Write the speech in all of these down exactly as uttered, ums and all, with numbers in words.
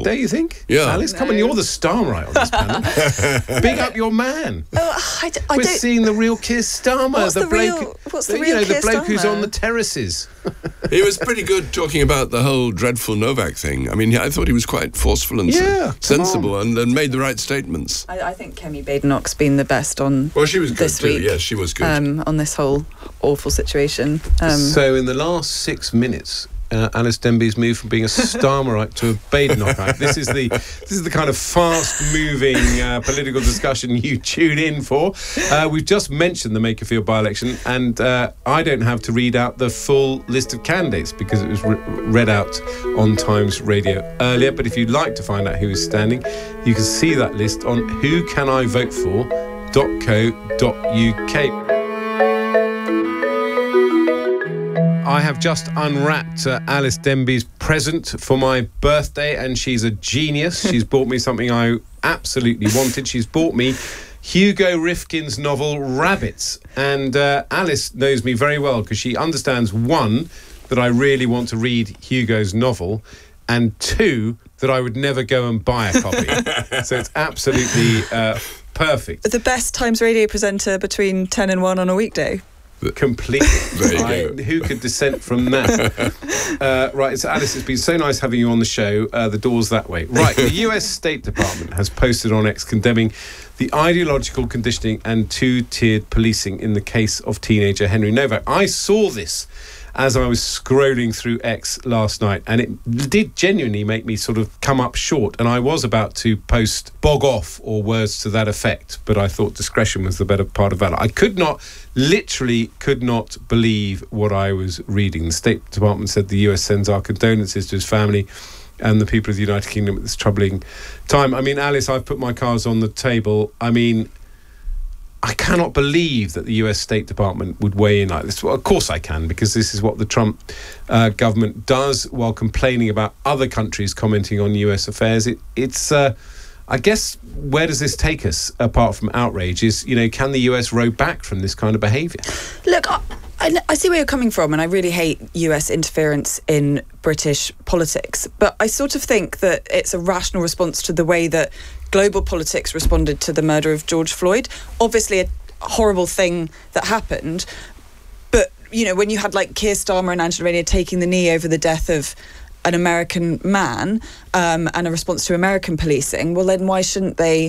Don't you think? Yeah. Alice, No. come on, you're the star right on this panel. Big up your man. Oh, I, d- I We're don't. seeing the real Keir Starmer. What's the bloke, real- what's the you real know, the Keir bloke who's Starmer? on the terraces. He was pretty good talking about the whole dreadful Novak thing. I mean, I thought he was quite forceful and Yeah, come sensible and, and made the right statements. I, I think Kemi Badenoch's been the best on Well, she was good this too. week. Yes, she was good. Um, on this whole awful situation. Um, So in the last six minutes, uh, Alice Denby's moved from being a Starmerite to a Badenochite. This is the this is the kind of fast-moving uh, political discussion you tune in for. Uh, we've just mentioned the Makerfield by-election, and uh, I don't have to read out the full list of candidates because it was re- read out on Times Radio earlier. But if you'd like to find out who is standing, you can see that list on who can I vote for dot co dot uk. I have just unwrapped uh, Alice Denby's present for my birthday, and she's a genius. She's bought me something I absolutely wanted. She's bought me Hugo Rifkin's novel Rabbits, and uh, Alice knows me very well because she understands, one, that I really want to read Hugo's novel, and two, that I would never go and buy a copy. So it's absolutely uh, perfect. the best Times Radio presenter between ten and one on a weekday. Completely. There you I- go. Who could dissent from that? uh, right, so Alice, it's been so nice having you on the show. Uh, the door's that way. Right, the U S State Department has posted on X condemning the ideological conditioning and two-tiered policing in the case of teenager Henry Novak. I saw this as I was scrolling through X last night, and it did genuinely make me sort of come up short, and I was about to post bog off or words to that effect, but I thought discretion was the better part of valor. I could not, literally could not believe what I was reading. The State Department said the U S sends our condolences to his family and the people of the United Kingdom at this troubling time. I mean, Alice, I've put my cards on the table. I mean, I cannot believe that the U S State Department would weigh in like this. Well, of course I can, because this is what the Trump uh, government does while complaining about other countries commenting on U S affairs. It, it's, uh, I guess, where does this take us, apart from outrage, is, you know, can the U S row back from this kind of behaviour? Look, I, I, I see where you're coming from, and I really hate U S interference in British politics. But I sort of think that it's a rational response to the way that global politics responded to the murder of George Floyd. Obviously, a horrible thing that happened. But, you know, when you had like Keir Starmer and Angela Rayner taking the knee over the death of an American man um, and a response to American policing, well, then why shouldn't they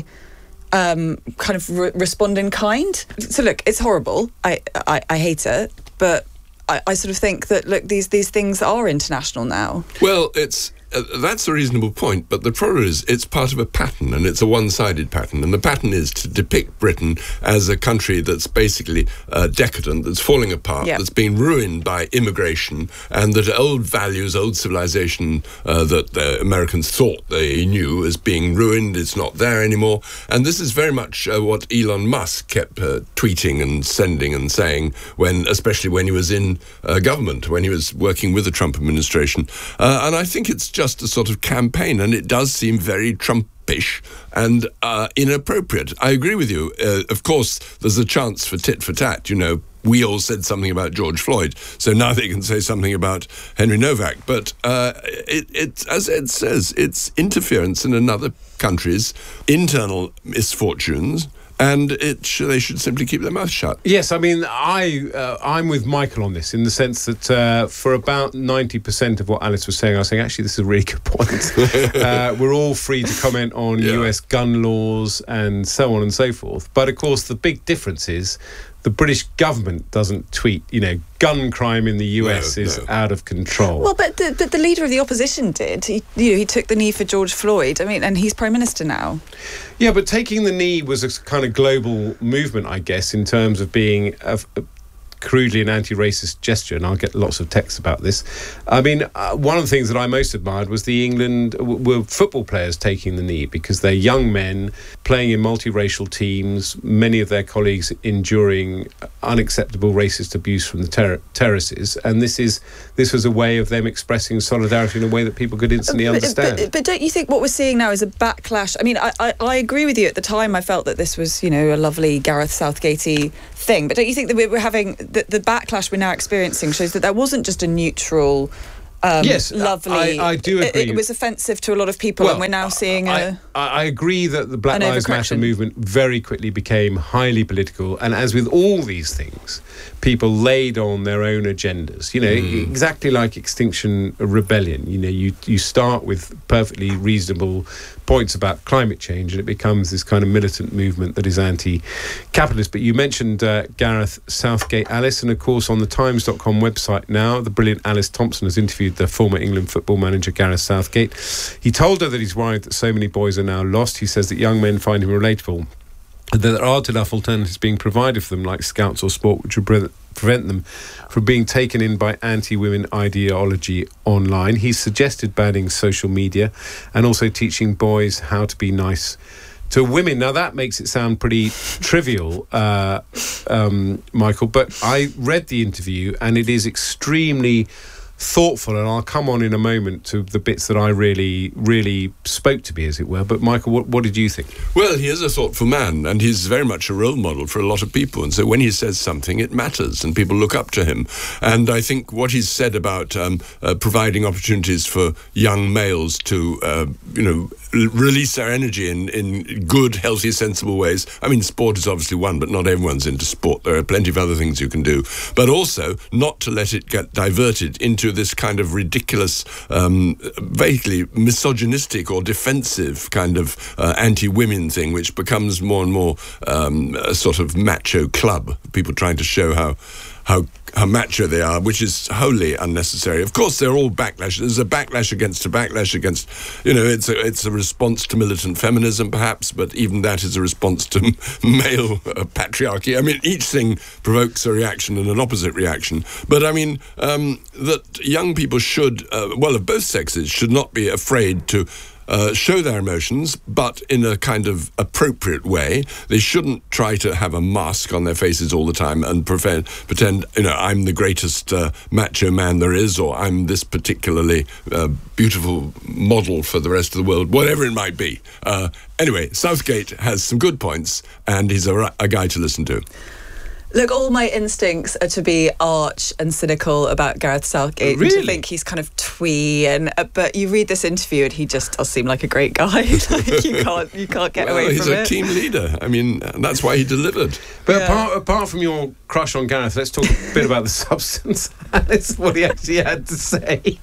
um, kind of re- respond in kind? So, look, it's horrible. I, I, I hate it. But I, I sort of think that, look, these, these things are international now. Well, it's uh, that's a reasonable point, but the problem is it's part of a pattern, and it's a one-sided pattern, and the pattern is to depict Britain as a country that's basically uh, decadent, that's falling apart, Yeah. that's being ruined by immigration, and that old values, old civilization uh, that the Americans thought they knew is being ruined, it's not there anymore. And this is very much uh, what Elon Musk kept uh, tweeting and sending and saying, when, especially when he was in uh, government, when he was working with the Trump administration. Uh, and I think it's just a sort of campaign, and it does seem very Trumpish and uh, inappropriate. I agree with you. Uh, of course, there's a chance for tit for tat. You know, we all said something about George Floyd, so now they can say something about Henry Novak. But uh, it, it, as Ed says, it's interference in another country's internal misfortunes, and it sh- they should simply keep their mouth shut. Yes, I mean, I, uh, I'm with Michael on this, in the sense that uh, for about ninety percent of what Alice was saying, I was saying, actually, this is a really good point. uh, we're all free to comment on Yeah. U S gun laws and so on and so forth. But, of course, the big difference is the British government doesn't tweet, you know, gun crime in the U S No, is no. out of control. Well, but the, but the leader of the opposition did. He, you know, he took the knee for George Floyd. I mean, and he's Prime Minister now. Yeah, but taking the knee was a kind of global movement, I guess, in terms of being a, a crudely an anti-racist gesture, and I'll get lots of texts about this. I mean, uh, one of the things that I most admired was the England w- were football players taking the knee, because they're young men playing in multiracial teams, many of their colleagues enduring unacceptable racist abuse from the ter- terraces, and this is this was a way of them expressing solidarity in a way that people could instantly But- understand. But, but don't you think what we're seeing now is a backlash? I mean, I, I, I agree with you. At the time, I felt that this was, you know, a lovely Gareth Southgate-y thing. But don't you think that we're having the, the backlash we're now experiencing shows that there wasn't just a neutral Um, yes, lovely. I, I do agree. It, it was offensive to a lot of people, well, and we're now seeing I, a. I, I agree that the Black an Lives Matter overcorrection. movement very quickly became highly political, and as with all these things, people laid on their own agendas. You know, Mm. exactly like Extinction Rebellion. You know, you you start with perfectly reasonable points about climate change, and it becomes this kind of militant movement that is anti-capitalist. But you mentioned uh, Gareth Southgate, Alice, and of course on the times dot com website now, the brilliant Alice Thompson has interviewed the former England football manager Gareth Southgate. He told her that he's worried that so many boys are now lost. He says that young men find him relatable, and that there aren't enough alternatives being provided for them, like scouts or sport, which would pre- prevent them from being taken in by anti-women ideology online. He's suggested banning social media and also teaching boys how to be nice to women. Now, that makes it sound pretty trivial, uh, um, Michael, but I read the interview and it is extremely thoughtful, and I'll come on in a moment to the bits that I really, really spoke to me, as it were. But Michael, what, what did you think? Well, he is a thoughtful man, and he's very much a role model for a lot of people. And so when he says something, it matters, and people look up to him. And I think what he's said about um, uh, providing opportunities for young males to, uh, you know, release their energy in, in good, healthy, sensible ways. I mean, sport is obviously one, but not everyone's into sport. There are plenty of other things you can do. But also not to let it get diverted into this kind of ridiculous, um, vaguely misogynistic or defensive kind of uh, anti-women thing, which becomes more and more um, a sort of macho club. People trying to show how how how macho they are, which is wholly unnecessary. Of course, they're all backlash. There's a backlash against a backlash against, you know, it's a, it's a response to militant feminism, perhaps, but even that is a response to male uh, patriarchy. I mean, each thing provokes a reaction and an opposite reaction. But I mean, um, that young people should, uh, well, of both sexes, should not be afraid to Uh, show their emotions, but in a kind of appropriate way. They shouldn't try to have a mask on their faces all the time and pretend, pretend you know, I'm the greatest uh, macho man there is, or I'm this particularly uh, beautiful model for the rest of the world, whatever it might be. Uh, anyway, Southgate has some good points, and he's a, a guy to listen to. Look, all my instincts are to be arch and cynical about Gareth Southgate. Really? To think he's kind of twee, and uh, but you read this interview and he just does seem like a great guy. Like, you can't, you can't get well, away he's from a it. team leader. I mean, that's why he delivered. But Yeah. apart, apart from your crush on Gareth, let's talk a bit about the substance. Alice, what he actually had to say.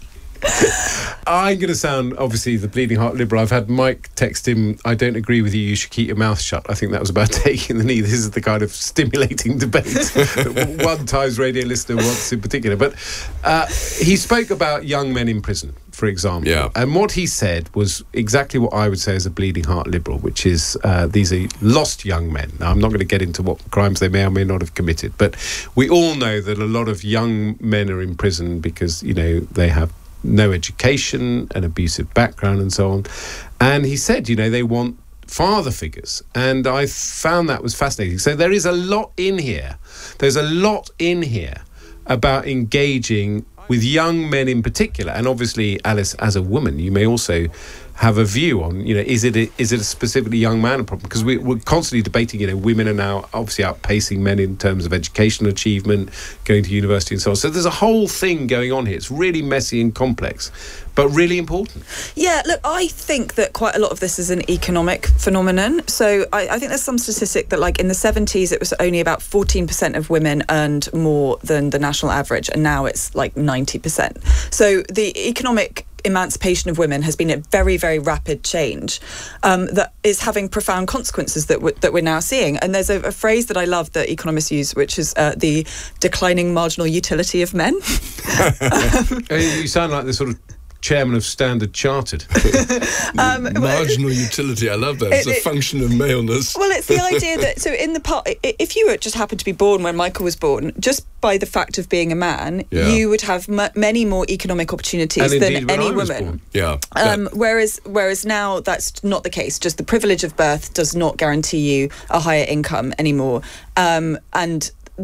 I'm going to sound, obviously, the bleeding heart liberal. I've had Mike text him, I don't agree with you, you should keep your mouth shut. I think that was about taking the knee. This is the kind of stimulating debate that one Times Radio listener wants in particular. But uh, he spoke about young men in prison, for example. Yeah. And what he said was exactly what I would say as a bleeding heart liberal, which is uh, these are lost young men. Now, I'm not going to get into what crimes they may or may not have committed, but we all know that a lot of young men are in prison because, you know, they have no education, an abusive background and so on. And he said, you know, they want father figures. And I found that was fascinating. So there is a lot in here. There's a lot in here about engaging with young men in particular. And obviously, Alice, as a woman, you may also have a view on, you know, is it a, is it a specifically young man problem? Because we, we're constantly debating, you know, women are now obviously outpacing men in terms of educational achievement, going to university and so on. So there's a whole thing going on here. It's really messy and complex, but really important. Yeah, look, I think that quite a lot of this is an economic phenomenon. So I, I think there's some statistic that, like, in the seventies, it was only about fourteen percent of women earned more than the national average, and now it's like ninety percent. So the economic emancipation of women has been a very, very rapid change um, that is having profound consequences that, w- that we're now seeing. And there's a, a phrase that I love that economists use, which is uh, the declining marginal utility of men. um, you sound like the sort of chairman of Standard Chartered. um, Marginal utility, I love that. It's it, a it, function of maleness. Well, it's the idea that, so in the part, if you were just happened to be born when Michael was born, just by the fact of being a man, Yeah. you would have m- many more economic opportunities And than indeed, when any I was woman. born. Yeah. Um, that- whereas, whereas now that's not the case. Just the privilege of birth does not guarantee you a higher income anymore, um, and that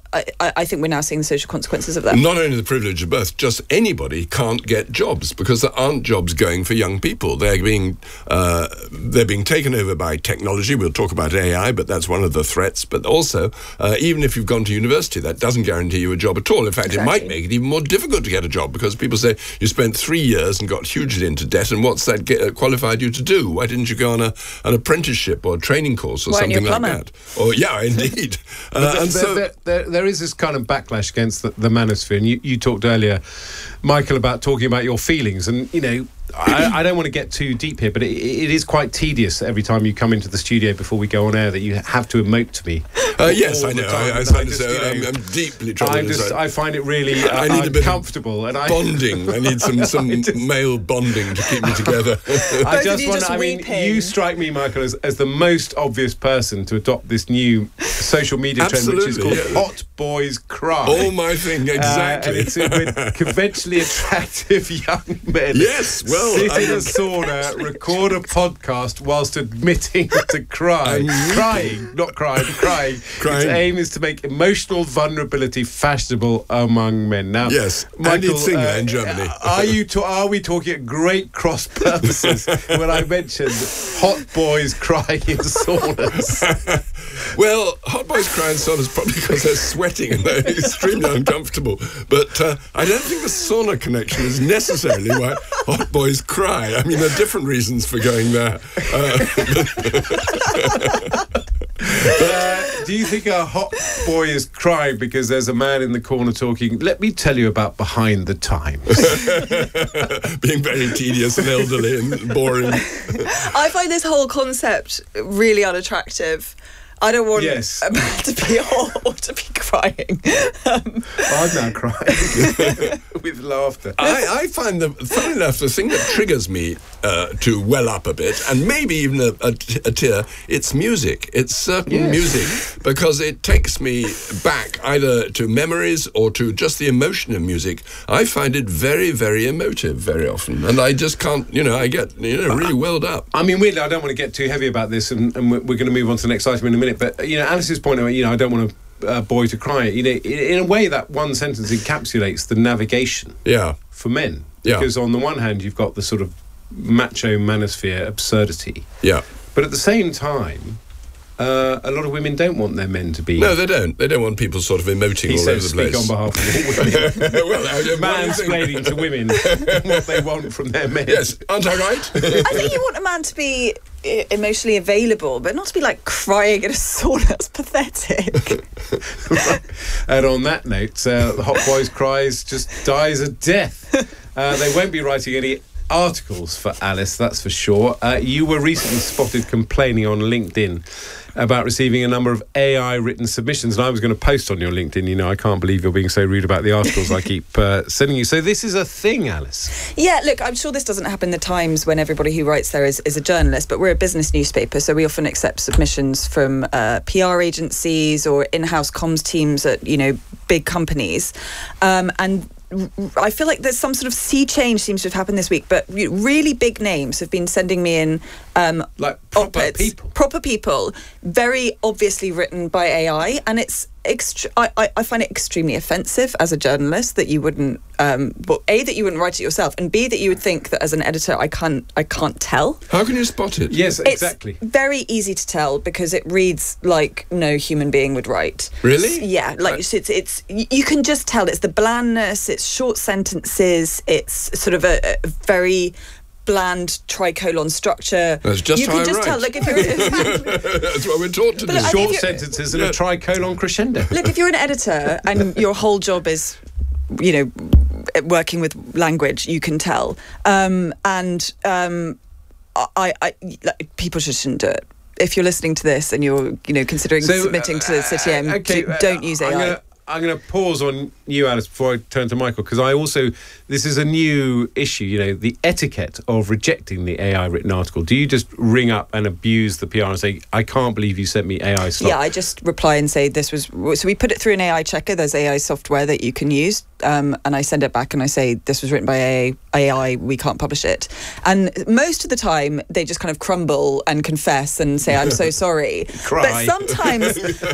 I, I think we're now seeing the social consequences of that. Not only the privilege of birth, just anybody can't get jobs because there aren't jobs going for young people. They're being uh, they're being taken over by technology. We'll talk about A I, but that's one of the threats. But also, uh, even if you've gone to university, that doesn't guarantee you a job at all. In fact, Exactly. it might make it even more difficult to get a job because people say you spent three years and got hugely into debt, and what's that get, uh, qualified you to do? Why didn't you go on a, an apprenticeship or a training course or Why aren't you a something like plumber? that? Or yeah, indeed. But Uh, there, and so. there, there, there is this kind of backlash against the, the manosphere. And you, you talked earlier, Michael, about talking about your feelings. And, you know, I, I don't want to get too deep here, but it, it is quite tedious every time you come into the studio before we go on air that you have to emote to me. Uh, yes, all I the know. time. I, I And find just, it so. you know, I'm, I'm deeply troubled. I'm just, inside. I find it really uh, I need a bit of uncomfortable. And I, bonding. I need some, some I just- male bonding to keep me together. I Both of just you want just I mean, weeping. you strike me, Michael, as, as the most obvious person to adopt this new social media trend, which is called Absolutely, yeah. Hot Boys Cry. All my thing, Uh, exactly. and it's with conventionally attractive young men. Yes, well, sit I in a mean- sauna, record a podcast whilst admitting to cry, I'm weeping. crying, not crying, crying. Crying. Its aim is to make emotional vulnerability fashionable among men. Now, Yes, and Michael, it's Singer in Germany. Are you? To, are we talking at great cross purposes when I mentioned hot boys crying in saunas? Well, hot boys cry in saunas probably because they're sweating and they're extremely uncomfortable. But uh, I don't think the sauna connection is necessarily why hot boys cry. I mean, there are different reasons for going there. Uh, Uh, do you think a hot boy is crying because there's a man in the corner talking, let me tell you about Behind the Times? being very tedious and elderly and boring. I find this whole concept really unattractive. I don't want Yes. a man to be hot or to be crying. Um, I'm now crying with laughter. I, I find the funny enough the thing that triggers me uh, to well up a bit and maybe even a, a, a tear. It's music. It's certain Yes. music because it takes me back either to memories or to just the emotion of music. I find it very, very emotive very often, and I just can't. You know, I get you know really welled up. I mean, weirdly, I don't want to get too heavy about this, and, and we're, we're going to move on to the next item in a minute. But you know, Alice's point about you know, I don't want a uh, boy to cry. You know, in, in a way, that one sentence encapsulates the navigation Yeah. for men. Yeah. Because on the one hand, you've got the sort of macho manosphere absurdity, Yeah. but at the same time, uh, a lot of women don't want their men to be. No, they don't. They don't want people sort of emoting he all says, over the speak place. on behalf of all women. well, I don't mind saying- Mansplaining to women what they want from their men. Yes, aren't I right? I think you want a man to be e- emotionally available, but not to be like crying in a sauna. That's pathetic. And on that note, uh, the Hot Boys Cries just dies a death. Uh, they won't be writing any articles for Alice, that's for sure. Uh, you were recently spotted complaining on LinkedIn about receiving a number of A I written submissions, and I was going to post on your LinkedIn, you know, I can't believe you're being so rude about the articles I keep uh, sending you. So this is a thing, Alice. Yeah, look, I'm sure this doesn't happen in the Times when everybody who writes there is, is a journalist, but we're a business newspaper, so we often accept submissions from uh, P R agencies or in-house comms teams at, you know, big companies. Um, and I feel like there's some sort of sea change seems to have happened this week, but really big names have been sending me in um, Like proper op-eds, people. proper people, very obviously written by A I, and it's ext- I, I, I find it extremely offensive as a journalist that you wouldn't, um, well, A, that you wouldn't write it yourself, and B, that you would think that as an editor I can't I can't tell. How can you spot it? Yes, exactly. It's very easy to tell because it reads like no human being would write. Really? Yeah, like it's, it's it's you can just tell it's the blandness, it's short sentences, it's sort of a, a very bland tricolon structure. That's just you how can I just write. tell. Look, if you're That's what we're taught to But do. look, I think Short you- sentences and Yeah. a tricolon crescendo. look, if you're an editor and your whole job is, you know, working with language, you can tell. Um, and um, I, I, like, people just shouldn't do it. If you're listening to this and you're, you know, considering So, submitting to the City M, uh, okay, do, uh, don't use A I. I'm gonna, I'm going to pause on you, Alice, before I turn to Michael, because I also, this is a new issue, you know, the etiquette of rejecting the A I written article. Do you just ring up and abuse the P R and say, I can't believe you sent me A I slop? Yeah, I just reply and say this was. So we put it through an A I checker. There's A I software that you can use um, and I send it back and I say, this was written by A I, we can't publish it. And most of the time, they just kind of crumble and confess and say, I'm so sorry. Cry. But sometimes...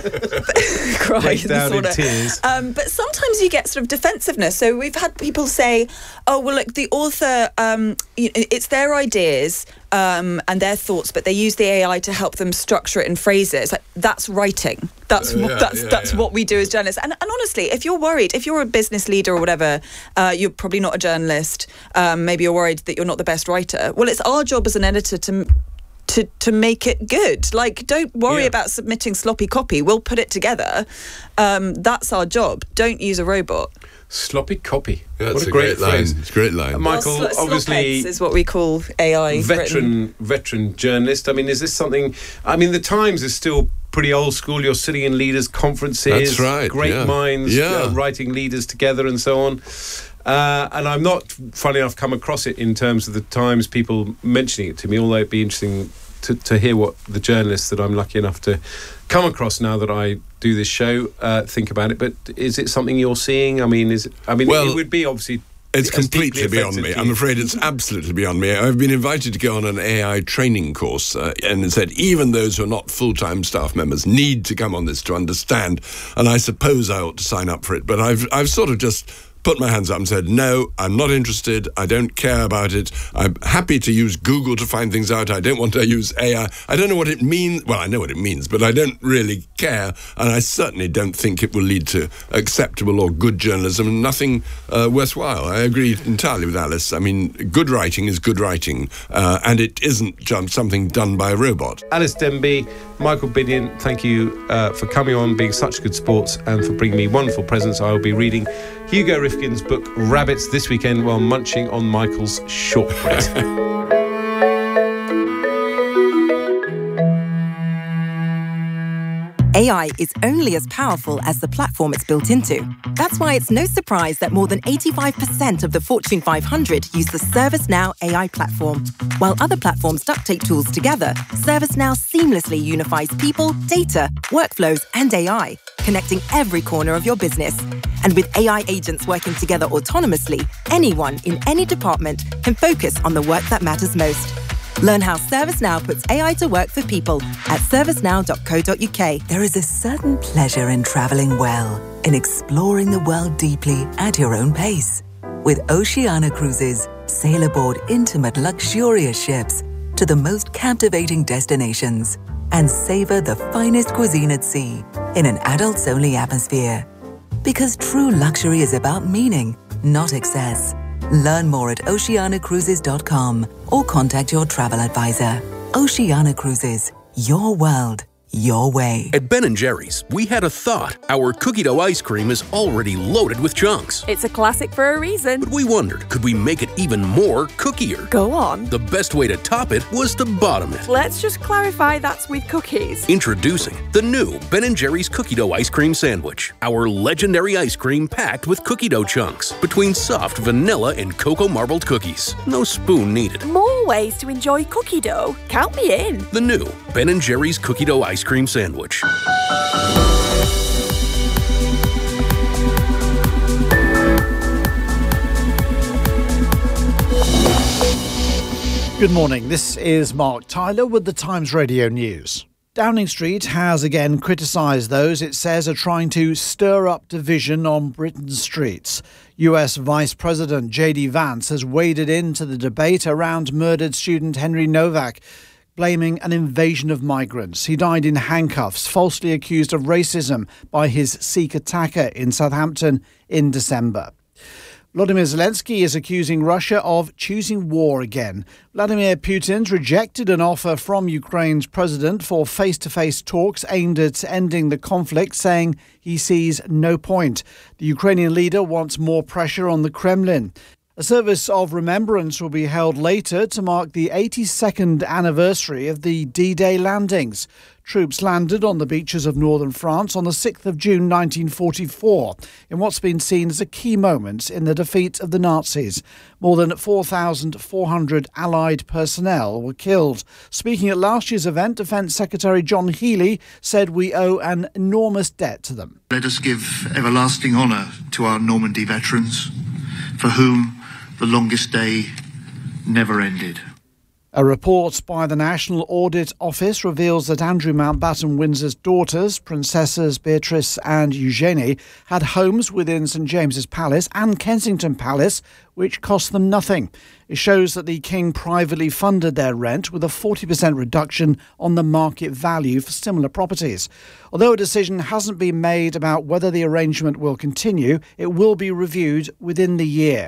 cry. Break down in sort of, tears. Um, but sometimes you get sort of defensiveness. So we've had people say, oh, well, look, the author, um, it's their ideas um, and their thoughts, but they use the A I to help them structure it and phrase it. It's like, that's writing. That's Uh, what yeah, that's yeah, that's yeah. what we do as journalists. And, and honestly, if you're worried, if you're a business leader or whatever, uh, you're probably not a journalist. Um, maybe you're worried that you're not the best writer. Well, it's our job as an editor to to to make it good. Like, don't worry Yeah. about submitting sloppy copy. We'll put it together. Um, that's our job. Don't use a robot. Sloppy copy. Yeah, what it's a a great, great line. phrase. It's a great line. Uh, Michael, Well, sl- obviously, slopheads is what we call A I. written. veteran veteran journalist. I mean, is this something? I mean, the Times is still pretty old school. You're sitting in leaders' conferences. That's right, Great yeah. minds Yeah. uh, writing leaders together and so on. Uh, and I'm not, funny enough, come across it in terms of the Times people mentioning it to me, although it'd be interesting to, to hear what the journalists that I'm lucky enough to come across now that I do this show uh, think about it. But is it something you're seeing? I mean, is it, I mean, Well, it would be obviously. It's as deeply completely beyond offensive me. to I'm you. afraid it's absolutely beyond me. I've been invited to go on an A I training course, uh, and it said even those who are not full-time staff members need to come on this to understand. And I suppose I ought to sign up for it, but I've I've sort of just put my hands up and said, no, I'm not interested. I don't care about it. I'm happy to use Google to find things out. I don't want to use A I. I don't know what it means. Well, I know what it means, but I don't really care. And I certainly don't think it will lead to acceptable or good journalism, nothing uh, worthwhile. I agree entirely with Alice. I mean, good writing is good writing, uh, and it isn't just something done by a robot. Alice Denby, Michael Binion, thank you uh, for coming on, being such good sports, and for bringing me wonderful presents. I will be reading Hugo Rifkin's book Rabbits this weekend while munching on Michael's shortbread. A I is only as powerful as the platform it's built into. That's why it's no surprise that more than eighty-five percent of the Fortune five hundred use the ServiceNow A I platform. While other platforms duct tape tools together, ServiceNow seamlessly unifies people, data, workflows, and A I, connecting every corner of your business. And with A I agents working together autonomously, anyone in any department can focus on the work that matters most. Learn how ServiceNow puts A I to work for people at servicenow dot co dot uk. There is a certain pleasure in traveling well, in exploring the world deeply at your own pace. With Oceania Cruises, sail aboard intimate, luxurious ships to the most captivating destinations and savor the finest cuisine at sea in an adults-only atmosphere. Because true luxury is about meaning, not excess. Learn more at oceania cruises dot com or contact your travel advisor. Oceania Cruises, your world, your way. At Ben and Jerry's, we had a thought. Our cookie dough ice cream is already loaded with chunks. It's a classic for a reason. But we wondered, could we make it even more cookier? Go on. The best way to top it was to bottom it. Let's just clarify that's with cookies. Introducing the new Ben and Jerry's cookie dough ice cream sandwich. Our legendary ice cream packed with cookie dough chunks between soft vanilla and cocoa marbled cookies. No spoon needed. More ways to enjoy cookie dough. Count me in. The new Ben and Jerry's cookie dough ice cream sandwich. Good morning, this is Mark Tyler with the Times Radio News. Downing Street has again criticised those it says are trying to stir up division on Britain's streets. U S Vice President J D Vance has waded into the debate around murdered student Henry Novak, blaming an invasion of migrants. He died in handcuffs, falsely accused of racism by his Sikh attacker in Southampton in December. Vladimir Zelensky is accusing Russia of choosing war again. Vladimir Putin's rejected an offer from Ukraine's president for face-to-face talks aimed at ending the conflict, saying he sees no point. The Ukrainian leader wants more pressure on the Kremlin. A service of remembrance will be held later to mark the eighty-second anniversary of the D-Day landings. Troops landed on the beaches of northern France on the sixth of June nineteen forty-four, in what's been seen as a key moment in the defeat of the Nazis. More than four thousand four hundred Allied personnel were killed. Speaking at last year's event, Defence Secretary John Healey said we owe an enormous debt to them. Let us give everlasting honour to our Normandy veterans, for whom the longest day never ended. A report by the National Audit Office reveals that Andrew Mountbatten Windsor's daughters, Princesses Beatrice and Eugenie, had homes within St James's Palace and Kensington Palace, which cost them nothing. It shows that the King privately funded their rent with a forty percent reduction on the market value for similar properties. Although a decision hasn't been made about whether the arrangement will continue, it will be reviewed within the year.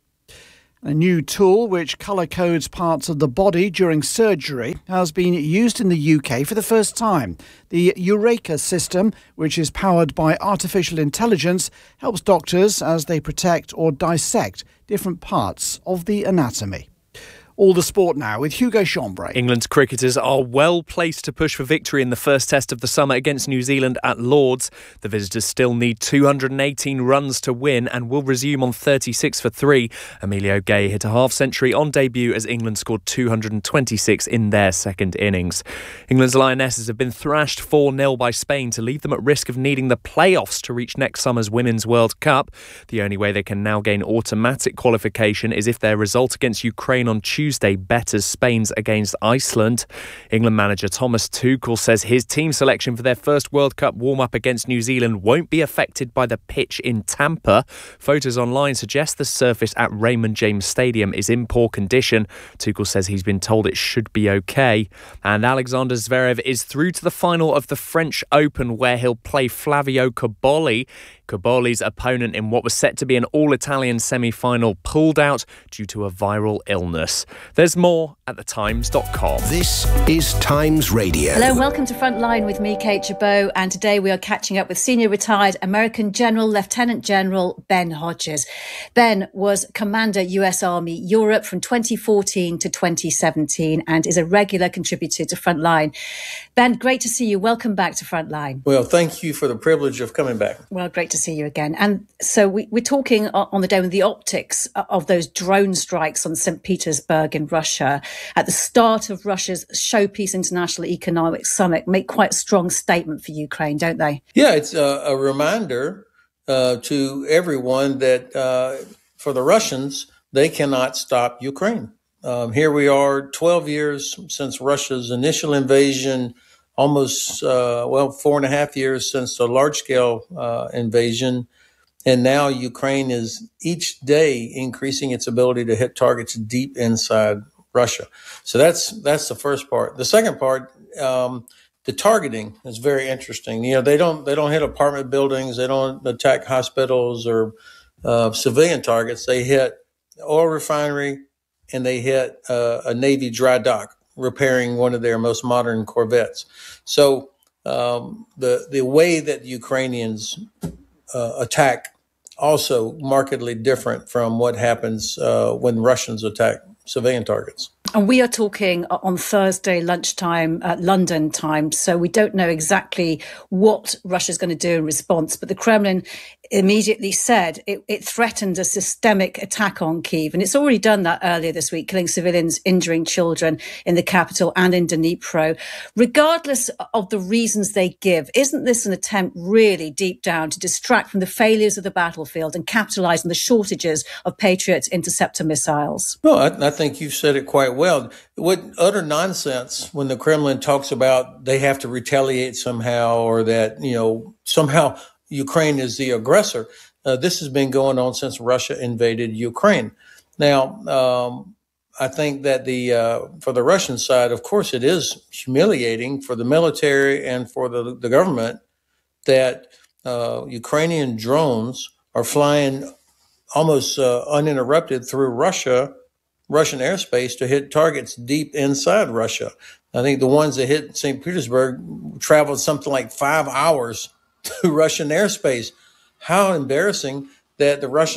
A new tool which colour codes parts of the body during surgery has been used in the U K for the first time. The Eureka system, which is powered by artificial intelligence, helps doctors as they protect or dissect different parts of the anatomy. All the sport now with Hugo Chambray. England's cricketers are well placed to push for victory in the first test of the summer against New Zealand at Lords. The visitors still need two hundred eighteen runs to win and will resume on thirty-six for three. Emilio Gay hit a half-century on debut as England scored two hundred twenty-six in their second innings. England's Lionesses have been thrashed four nil by Spain to leave them at risk of needing the playoffs to reach next summer's Women's World Cup. The only way they can now gain automatic qualification is if their result against Ukraine on Tuesday Tuesday betters Spain's against Iceland. England manager Thomas Tuchel says his team selection for their first World Cup warm-up against New Zealand won't be affected by the pitch in Tampa. Photos online suggest the surface at Raymond James Stadium is in poor condition. Tuchel says he's been told it should be okay. And Alexander Zverev is through to the final of the French Open, where he'll play Flavio Cobolli. Cobolli's opponent in what was set to be an all-Italian semi-final pulled out due to a viral illness. There's more at the times dot com. This is Times Radio. Hello, welcome to Frontline with me, Kate Chabot, and today we are catching up with senior retired American General Lieutenant General Ben Hodges. Ben was Commander U S Army Europe from twenty fourteen to twenty seventeen and is a regular contributor to Frontline. Ben, great to see you. Welcome back to Frontline. Well, thank you for the privilege of coming back. Well, great to see you again. And so we, we're talking on the day with the optics of those drone strikes on Saint Petersburg in Russia at the start of Russia's Showpeace International Economic Summit make quite a strong statement for Ukraine, don't they? Yeah, it's a, a reminder uh, to everyone that uh, for the Russians, they cannot stop Ukraine. Um, here we are twelve years since Russia's initial invasion, almost, uh, well, four and a half years since the large-scale uh, invasion. And now Ukraine is each day increasing its ability to hit targets deep inside Russia. So that's that's the first part. The second part, um, the targeting is very interesting. You know, they don't they don't hit apartment buildings. They don't attack hospitals or uh, civilian targets. They hit oil refinery and they hit uh, a Navy dry dock repairing one of their most modern corvettes. So um, the the way that the Ukrainians uh, attack also markedly different from what happens uh, when Russians attack civilian targets. And we are talking on Thursday lunchtime, uh, London time, so we don't know exactly what Russia's going to do in response. But the Kremlin immediately said it, it threatened a systemic attack on Kyiv. And it's already done that earlier this week, killing civilians, injuring children in the capital and in Dnipro. Regardless of the reasons they give, isn't this an attempt really deep down to distract from the failures of the battlefield and capitalise on the shortages of Patriot interceptor missiles? No, I, I think you've said it quite well. Well, what utter nonsense when the Kremlin talks about they have to retaliate somehow or that, you know, somehow Ukraine is the aggressor. Uh, this has been going on since Russia invaded Ukraine. Now, um, I think that the uh, for the Russian side, of course, it is humiliating for the military and for the, the government that uh, Ukrainian drones are flying almost uh, uninterrupted through Russia Russian airspace to hit targets deep inside Russia. I think the ones that hit Saint Petersburg traveled something like five hours through Russian airspace. How embarrassing that the Russians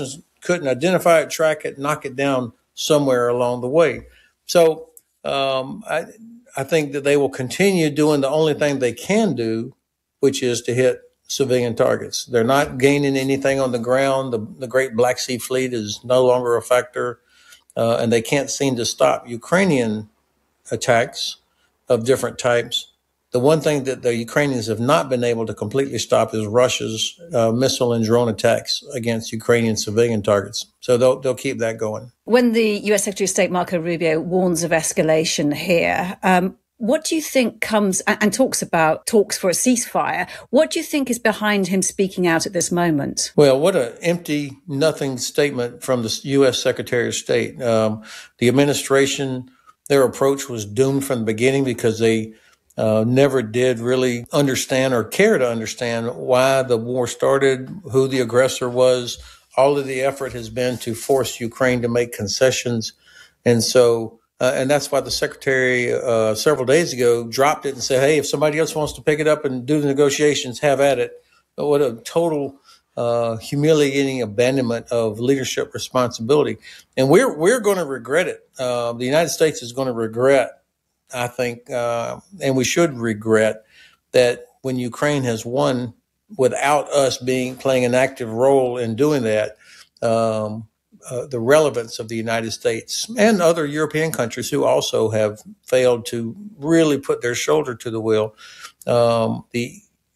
couldn't identify it, track it, knock it down somewhere along the way. So um, I, I think that they will continue doing the only thing they can do, which is to hit civilian targets. They're not gaining anything on the ground. The, the Great Black Sea Fleet is no longer a factor, uh, and they can't seem to stop Ukrainian attacks of different types. The one thing that the Ukrainians have not been able to completely stop is Russia's uh, missile and drone attacks against Ukrainian civilian targets. So they'll, they'll keep that going. When the U S Secretary of State Marco Rubio warns of escalation here, um, what do you think comes and, and talks about talks for a ceasefire? What do you think is behind him speaking out at this moment? Well, what an empty, nothing statement from the U S Secretary of State. Um, the administration, their approach was doomed from the beginning because they uh, never did really understand or care to understand why the war started, who the aggressor was. All of the effort has been to force Ukraine to make concessions. And so Uh, and that's why the secretary uh, several days ago dropped it and said, hey, if somebody else wants to pick it up and do the negotiations, have at it. But what a total uh, humiliating abandonment of leadership responsibility. And we're we're going to regret it. Uh, the United States is going to regret, I think, uh, and we should regret that when Ukraine has won without us being playing an active role in doing that, um, Uh, the relevance of the United States and other European countries who also have failed to really put their shoulder to the wheel, um, the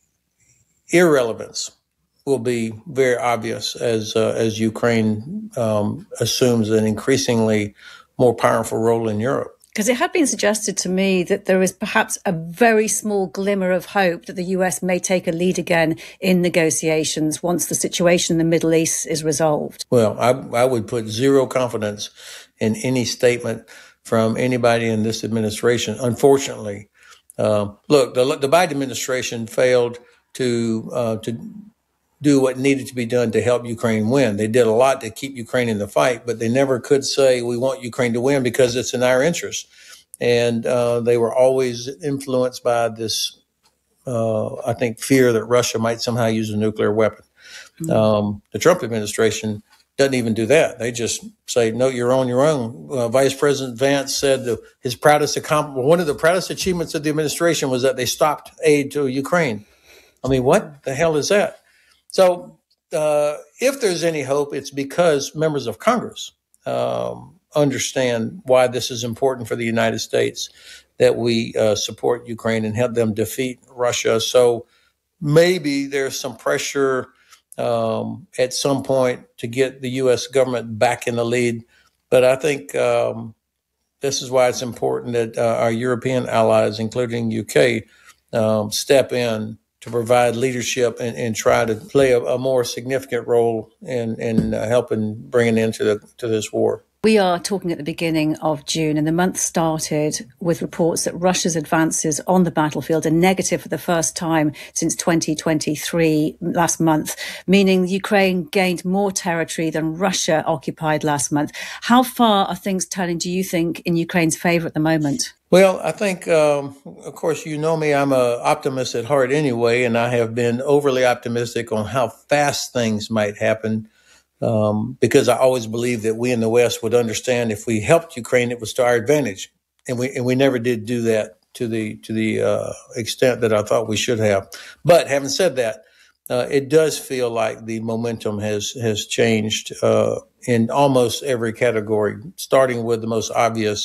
irrelevance will be very obvious as uh, as Ukraine um, assumes an increasingly more powerful role in Europe. Because it had been suggested to me that there is perhaps a very small glimmer of hope that the U S may take a lead again in negotiations once the situation in the Middle East is resolved. Well, I, I would put zero confidence in any statement from anybody in this administration, unfortunately. Um, look, the, the Biden administration failed to uh, to do what needed to be done to help Ukraine win. They did a lot to keep Ukraine in the fight, but they never could say we want Ukraine to win because it's in our interest. And uh, they were always influenced by this, uh, I think, fear that Russia might somehow use a nuclear weapon. Mm-hmm. Um, the Trump administration doesn't even do that. They just say, no, you're on your own. Uh, Vice President Vance said the, his proudest accomplishment, one of the proudest achievements of the administration was that they stopped aid to Ukraine. I mean, what the hell is that? So uh, if there's any hope, it's because members of Congress um, understand why this is important for the United States, that we uh, support Ukraine and help them defeat Russia. So maybe there's some pressure um, at some point to get the U S government back in the lead. But I think um, this is why it's important that uh, our European allies, including U K, um, step in to provide leadership and, and try to play a, a more significant role in, in uh, helping bring an end to, the, to this war. We are talking at the beginning of June, and the month started with reports that Russia's advances on the battlefield are negative for the first time since twenty twenty-three last month, meaning Ukraine gained more territory than Russia occupied last month. How far are things turning, do you think, in Ukraine's favour at the moment? Well, I think, um, of course, you know me, I'm an optimist at heart anyway, and I have been overly optimistic on how fast things might happen. Um, because I always believed that we in the West would understand if we helped Ukraine, it was to our advantage. And we, and we never did do that to the, to the, uh, extent that I thought we should have. But having said that, uh, it does feel like the momentum has, has changed, uh, in almost every category, starting with the most obvious,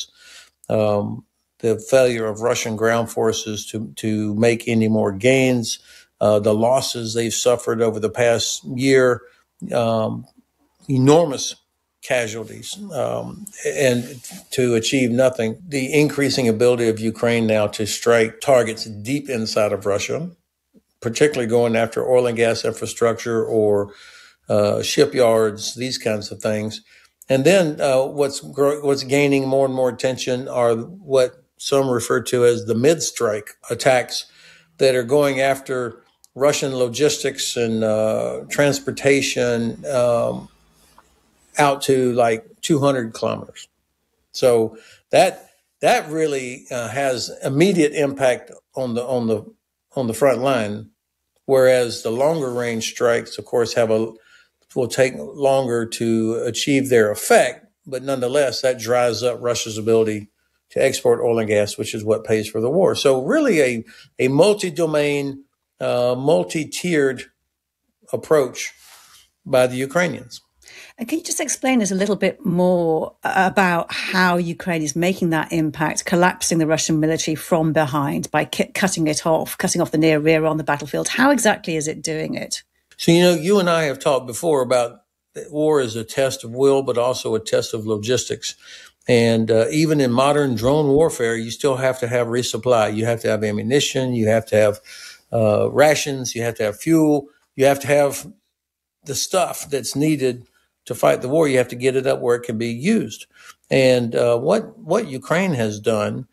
um, the failure of Russian ground forces to, to make any more gains, uh, the losses they've suffered over the past year, um, enormous casualties, um, and to achieve nothing. The increasing ability of Ukraine now to strike targets deep inside of Russia, particularly going after oil and gas infrastructure or uh, shipyards, these kinds of things. And then uh, what's gro- what's gaining more and more attention are what some refer to as the mid-strike attacks that are going after Russian logistics and uh, transportation, um, out to like two hundred kilometers. So that that really uh, has immediate impact on the on the on the front line, whereas the longer range strikes, of course, have a will take longer to achieve their effect, but nonetheless, that dries up Russia's ability to export oil and gas, which is what pays for the war. So really a, a multi-domain, uh, multi-tiered approach by the Ukrainians. And can you just explain us a little bit more about how Ukraine is making that impact, collapsing the Russian military from behind by ki- cutting it off, cutting off the near rear on the battlefield? How exactly is it doing it? So, you know, you and I have talked before about that war is a test of will, but also a test of logistics. And uh, even in modern drone warfare, you still have to have resupply. You have to have ammunition. You have to have uh, rations. You have to have fuel. You have to have the stuff that's needed to fight the war. You have to get it up where it can be used. And uh, what what Ukraine has done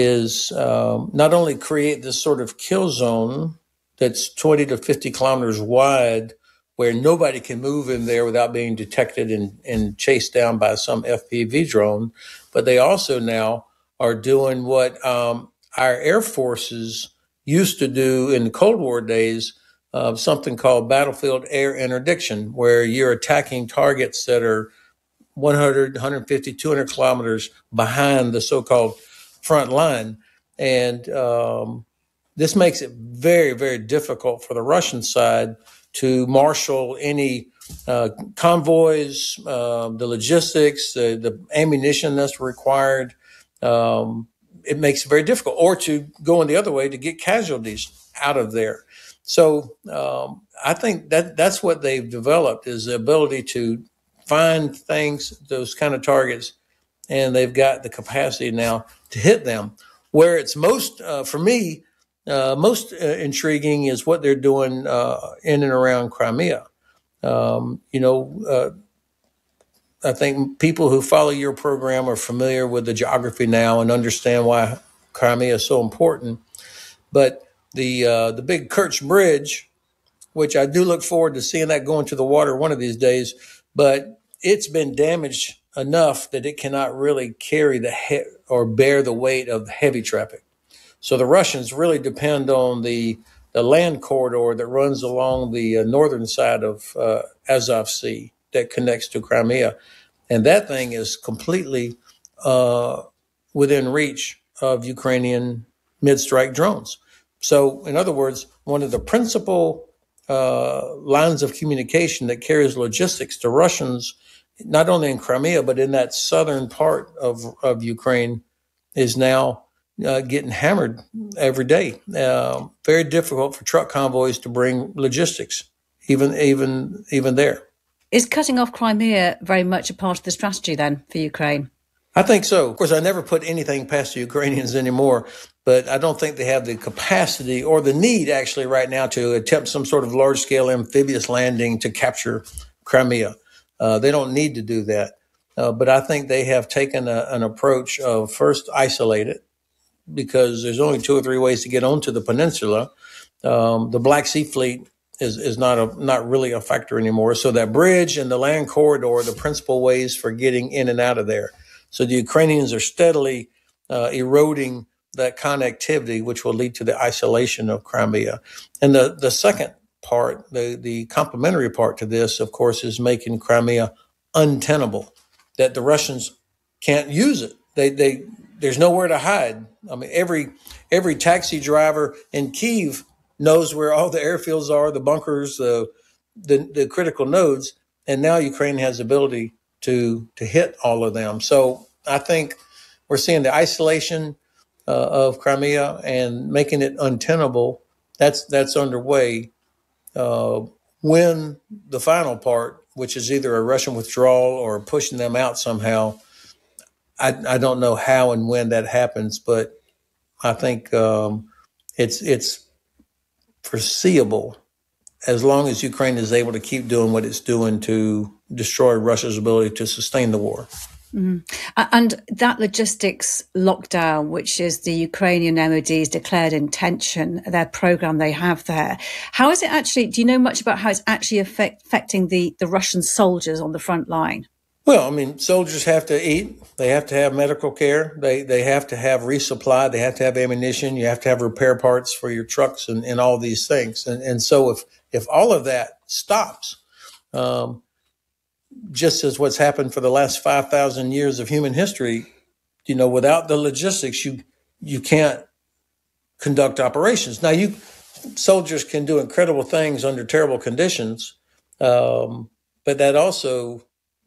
is um, not only create this sort of kill zone that's twenty to fifty kilometers wide, where nobody can move in there without being detected and, and chased down by some F P V drone, but they also now are doing what um, our air forces used to do in the Cold War days, uh, something called battlefield air interdiction, where you're attacking targets that are one hundred, one fifty, two hundred kilometers behind the so-called front line. And um, this makes it very, very difficult for the Russian side to marshal any uh, convoys, uh, the logistics, the, the ammunition that's required. Um, it makes it very difficult, or to go in the other way to get casualties out of there. So um, I think that that's what they've developed, is the ability to find things, those kind of targets, and they've got the capacity now to hit them. Where it's most, uh, for me, Uh, most uh, intriguing is what they're doing uh, in and around Crimea. Um, you know, uh, I think people who follow your program are familiar with the geography now and understand why Crimea is so important. But the uh, the big Kerch Bridge, which I do look forward to seeing that go into the water one of these days, but it's been damaged enough that it cannot really carry the he- or bear the weight of heavy traffic. So the Russians really depend on the, the land corridor that runs along the uh, northern side of uh, Azov Sea that connects to Crimea. And that thing is completely uh, within reach of Ukrainian mid-strike drones. So, in other words, one of the principal uh, lines of communication that carries logistics to Russians, not only in Crimea, but in that southern part of, of Ukraine, is now Uh, getting hammered every day. Uh, very difficult for truck convoys to bring logistics, even even even there. Is cutting off Crimea very much a part of the strategy then for Ukraine? I think so. Of course, I never put anything past the Ukrainians anymore, but I don't think they have the capacity or the need actually right now to attempt some sort of large-scale amphibious landing to capture Crimea. Uh, they don't need to do that. Uh, but I think they have taken a, an approach of first isolate it, because there's only two or three ways to get onto the peninsula. Um, the Black Sea Fleet is, is not a, not really a factor anymore. So that bridge and the land corridor are the principal ways for getting in and out of there. So the Ukrainians are steadily uh, eroding that connectivity, which will lead to the isolation of Crimea. And the, the second part, the, the complementary part to this, of course, is making Crimea untenable, that the Russians can't use it. They, they, There's nowhere to hide. I mean, every every taxi driver in Kyiv knows where all the airfields are, the bunkers, uh, the the critical nodes, and now Ukraine has the ability to to hit all of them. So I think we're seeing the isolation uh, of Crimea and making it untenable. That's that's underway. Uh, when the final part, which is either a Russian withdrawal or pushing them out somehow, I, I don't know how and when that happens, but I think um, it's it's foreseeable, as long as Ukraine is able to keep doing what it's doing to destroy Russia's ability to sustain the war. Mm-hmm. And that logistics lockdown, which is the Ukrainian M O D's declared intention, their program they have there, how is it actually, do you know much about how it's actually affect, affecting the, the Russian soldiers on the front line? Well, I mean, soldiers have to eat. They have to have medical care. They they have to have resupply. They have to have ammunition. You have to have repair parts for your trucks and, and all these things. And and so if if all of that stops, um, just as what's happened for the last five thousand years of human history, you know, without the logistics, you you can't conduct operations. Now, you soldiers can do incredible things under terrible conditions, um, but that also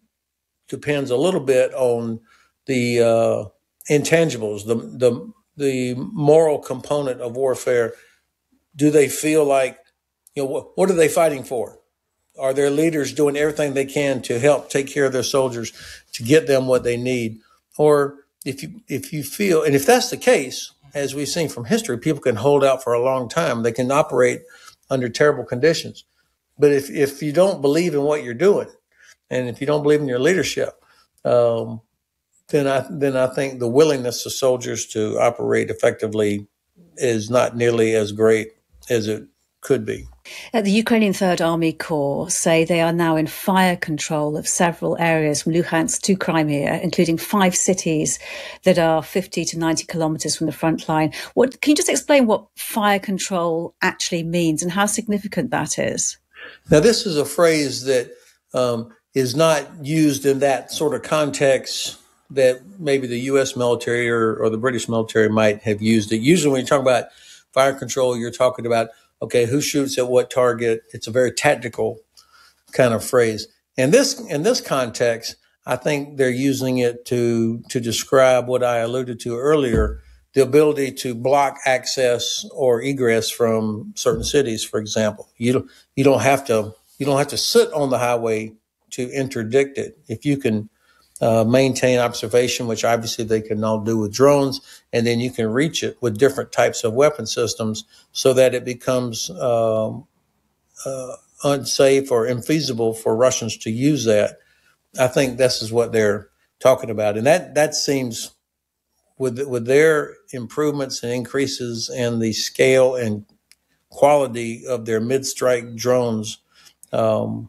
depends a little bit on the uh, intangibles, the the the moral component of warfare. Do they feel like, you know, what, what are they fighting for? Are their leaders doing everything they can to help take care of their soldiers, to get them what they need? Or if you if you feel, and if that's the case, as we've seen from history, people can hold out for a long time. They can operate under terrible conditions. But if, if you don't believe in what you're doing, and if you don't believe in your leadership, um, then I then I think the willingness of soldiers to operate effectively is not nearly as great as it could be. Uh, the Ukrainian Third Army Corps say they are now in fire control of several areas from Luhansk to Crimea, including five cities that are fifty to ninety kilometres from the front line. What, can you just explain what fire control actually means and how significant that is? Now, this is a phrase that um, is not used in that sort of context that maybe the U S military or, or the British military might have used it. Usually when you talk about fire control, you're talking about, okay, who shoots at what target? It's a very tactical kind of phrase. And this, in this context, I think they're using it to to describe what I alluded to earlier, the ability to block access or egress from certain cities, for example. You don't, you don't have to you don't have to sit on the highway to interdict it. If you can uh, maintain observation, which obviously they can all do with drones, and then you can reach it with different types of weapon systems so that it becomes um, uh, unsafe or infeasible for Russians to use that. I think this is what they're talking about. And that, that seems, with, with their improvements and increases in the scale and quality of their mid-strike drones, um,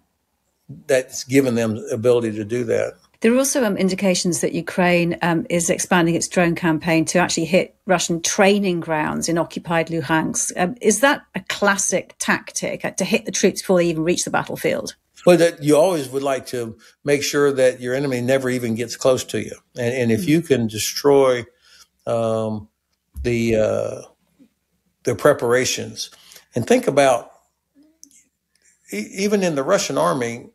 that's given them the ability to do that. There are also um, indications that Ukraine um, is expanding its drone campaign to actually hit Russian training grounds in occupied Luhansk. Um, is that a classic tactic, uh, to hit the troops before they even reach the battlefield? Well, that you always would like to make sure that your enemy never even gets close to you. And, and if you can destroy um, the uh, the preparations, and think about, e- even in the Russian army,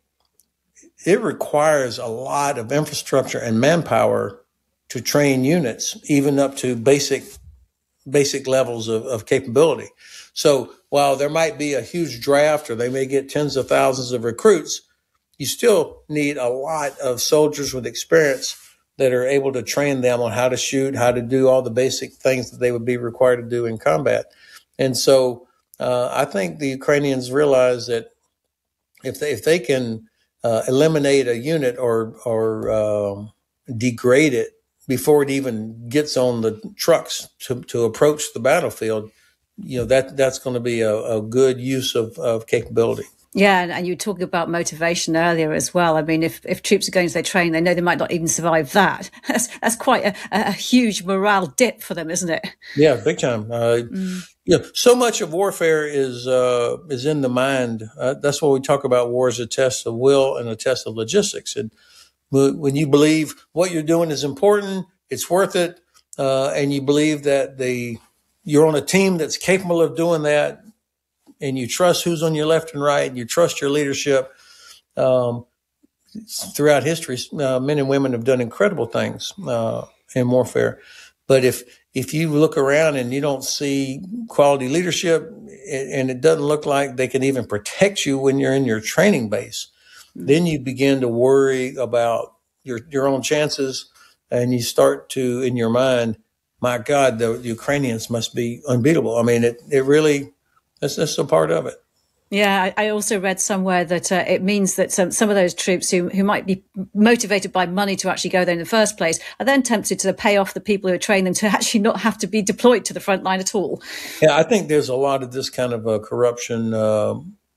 it requires a lot of infrastructure and manpower to train units, even up to basic basic levels of, of capability. So while there might be a huge draft or they may get tens of thousands of recruits, you still need a lot of soldiers with experience that are able to train them on how to shoot, how to do all the basic things that they would be required to do in combat. And so uh, I think the Ukrainians realize that if they, if they can uh, eliminate a unit or, or um, degrade it before it even gets on the trucks to, to approach the battlefield, you know, that that's going to be a, a good use of, of capability. Yeah, and, and you were talking about motivation earlier as well. I mean, if, if troops are going to their training, they know they might not even survive that. That's, that's quite a, a huge morale dip for them, isn't it? Yeah, big time. Uh, mm. Yeah, so much of warfare is uh, is in the mind. Uh, that's why we talk about war as a test of will and a test of logistics. And when you believe what you're doing is important, it's worth it, uh, and you believe that the you're on a team that's capable of doing that, and you trust who's on your left and right, and you trust your leadership. Um, throughout history, uh, men and women have done incredible things uh, in warfare. But if if you look around and you don't see quality leadership, and it doesn't look like they can even protect you when you're in your training base, then you begin to worry about your your own chances, and you start to, in your mind, my God, the, the Ukrainians must be unbeatable. I mean, it, it really, that's, that's a part of it. Yeah, I, I also read somewhere that uh, it means that some, some of those troops who, who might be motivated by money to actually go there in the first place are then tempted to pay off the people who train them to actually not have to be deployed to the front line at all. Yeah, I think there's a lot of this kind of uh, corruption uh,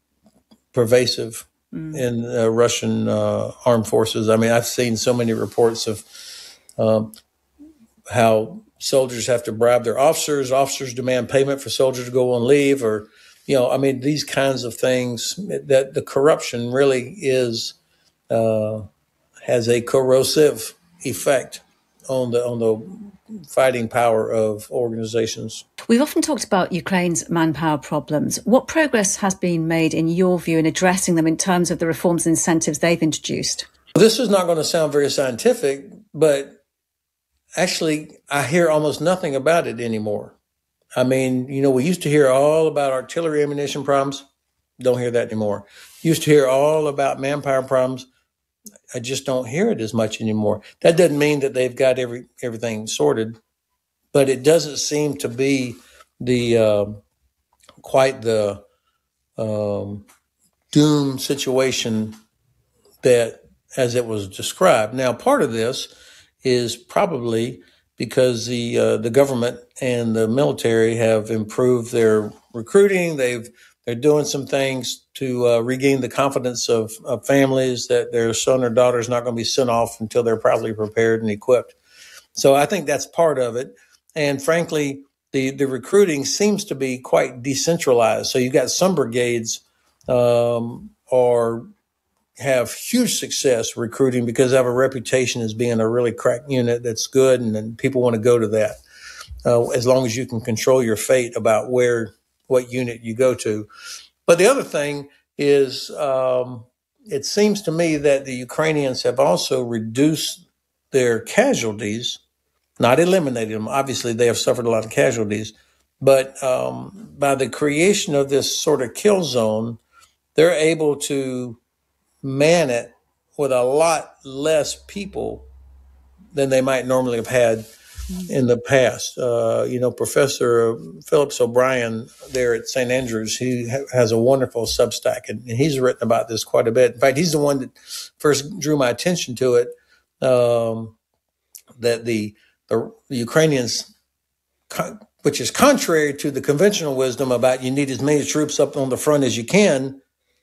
pervasive mm. in uh, Russian uh, armed forces. I mean, I've seen so many reports of um, how soldiers have to bribe their officers. Officers demand payment for soldiers to go on leave, or, you know, I mean, these kinds of things, that the corruption really is uh, has a corrosive effect on the on the fighting power of organizations. We've often talked about Ukraine's manpower problems. What progress has been made, in your view, in addressing them in terms of the reforms and incentives they've introduced? This is not going to sound very scientific, but actually, I hear almost nothing about it anymore. I mean, you know, we used to hear all about artillery ammunition problems. Don't hear that anymore. Used to hear all about manpower problems. I just don't hear it as much anymore. That doesn't mean that they've got every everything sorted, but it doesn't seem to be the uh, quite the um, doom situation that as it was described. Now, part of this is probably because the uh, the government and the military have improved their recruiting. They've they're doing some things to uh, regain the confidence of, of families that their son or daughter is not going to be sent off until they're properly prepared and equipped. So I think that's part of it. And frankly, the the recruiting seems to be quite decentralized. So you've got some brigades um, are have huge success recruiting because they have a reputation as being a really crack unit that's good, and, and people want to go to that uh, as long as you can control your fate about where what unit you go to. But the other thing is um, it seems to me that the Ukrainians have also reduced their casualties, not eliminated them. Obviously, they have suffered a lot of casualties, but um, by the creation of this sort of kill zone, they're able to man it with a lot less people than they might normally have had in the past. Uh, you know, Professor Phillips O'Brien there at Saint Andrews, he ha- has a wonderful Substack, and, and he's written about this quite a bit. In fact, he's the one that first drew my attention to it, um, that the, the, the Ukrainians, con- which is contrary to the conventional wisdom about you need as many troops up on the front as you can,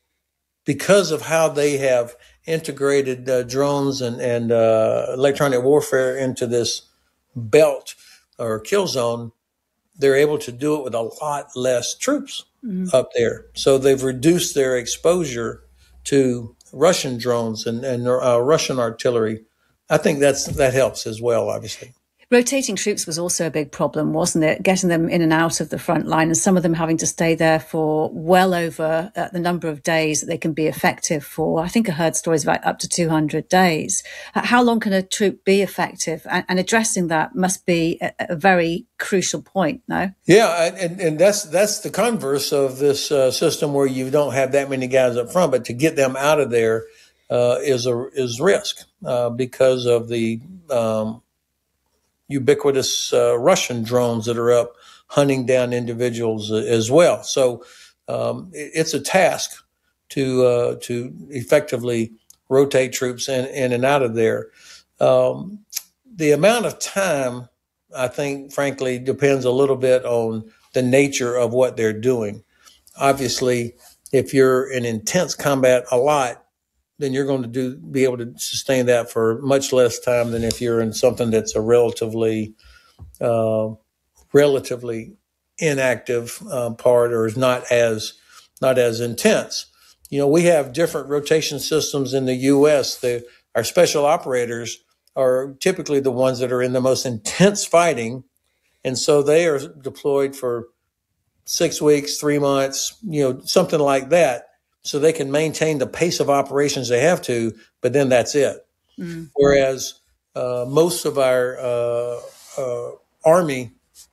because of how they have integrated uh, drones and, and uh, electronic warfare into this belt or kill zone, they're able to do it with a lot less troops mm-hmm. up there. So they've reduced their exposure to Russian drones and, and uh, Russian artillery. I think that's that helps as well, obviously. Rotating troops was also a big problem, wasn't it? Getting them in and out of the front line, and some of them having to stay there for well over uh, the number of days that they can be effective for. I think I heard stories about up to two hundred days. Uh, how long can a troop be effective? And, and addressing that must be a, a very crucial point, no? Yeah, and, and that's that's the converse of this uh, system where you don't have that many guys up front, but to get them out of there uh, is a is risk uh, because of the um, ubiquitous uh, Russian drones that are up hunting down individuals uh, as well. So um, it, it's a task to uh, to effectively rotate troops in, in and out of there. Um, the amount of time, I think, frankly, depends a little bit on the nature of what they're doing. Obviously, if you're in intense combat a lot, then you're going to do be able to sustain that for much less time than if you're in something that's a relatively, uh, relatively inactive uh, part or is not as not as intense. You know, we have different rotation systems in the U S. The, our special operators are typically the ones that are in the most intense fighting, and so they are deployed for six weeks, three months, you know, something like that. So they can maintain the pace of operations they have to, but then that's it. Mm. Whereas uh, most of our uh, uh, Army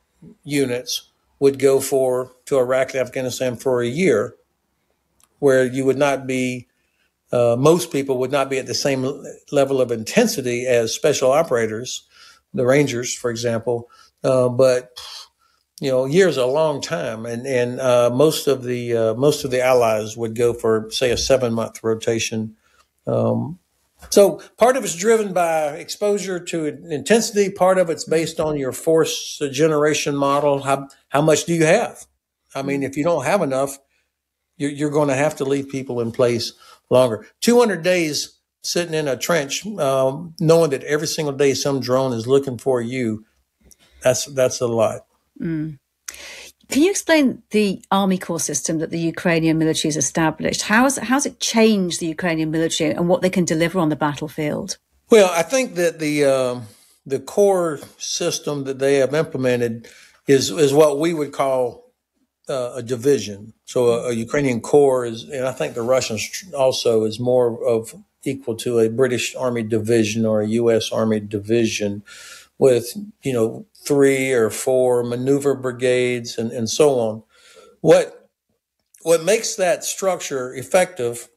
units would go for to Iraq and Afghanistan for a year, where you would not be, uh, most people would not be at the same level of intensity as special operators, the Rangers, for example. Uh, but You know, years a long time, and and uh, most of the uh, most of the allies would go for, say, a seven month rotation. Um, so part of it's driven by exposure to intensity. Part of it's based on your force generation model. How how much do you have? I mean, if you don't have enough, you're, you're going to have to leave people in place longer. two hundred days sitting in a trench, um, knowing that every single day some drone is looking for you. That's that's a lot. Mm. Can you explain the Army Corps system that the Ukrainian military has established? How has, how's it changed the Ukrainian military and what they can deliver on the battlefield? Well, I think that the uh, the core system that they have implemented is is what we would call uh, a division. So a, a Ukrainian corps is, and I think the Russians also is more of equal to a British Army division or a U S Army division with, you know, three or four maneuver brigades and, and so on. What what makes that structure effective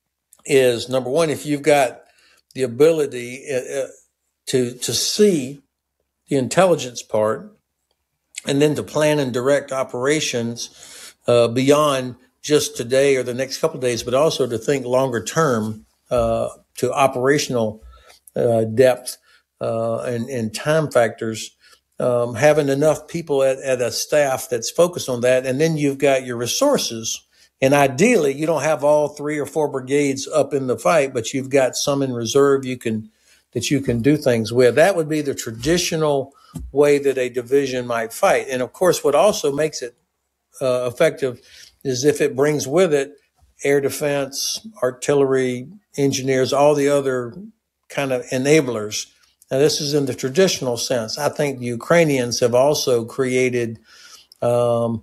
is, number one, if you've got the ability uh, to to see the intelligence part, and then to plan and direct operations uh, beyond just today or the next couple of days, but also to think longer term uh, to operational uh, depth uh, and, and time factors. Um, having enough people at, at a staff that's focused on that, and then you've got your resources. And ideally, you don't have all three or four brigades up in the fight, but you've got some in reserve you can that you can do things with. That would be the traditional way that a division might fight. And of course, what also makes it uh, effective is if it brings with it air defense, artillery, engineers, all the other kind of enablers. Now, this is in the traditional sense. I think the Ukrainians have also created um,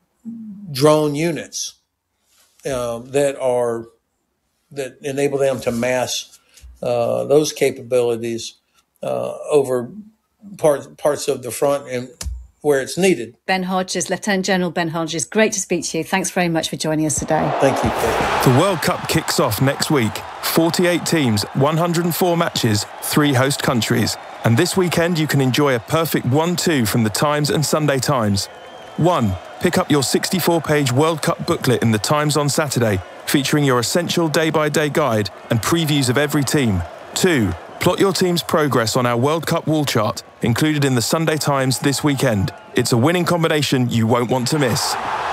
drone units uh, that are that enable them to mass uh, those capabilities uh, over parts parts of the front and where it's needed. Ben Hodges, Lieutenant General Ben Hodges, great to speak to you. Thanks very much for joining us today. Thank you, Kate. The World Cup kicks off next week. forty-eight teams, one hundred four matches, three host countries. And this weekend you can enjoy a perfect one two from the Times and Sunday Times. One, pick up your sixty-four page World Cup booklet in the Times on Saturday, featuring your essential day-by-day guide and previews of every team. Two, plot your team's progress on our World Cup wall chart, included in the Sunday Times this weekend. It's a winning combination you won't want to miss.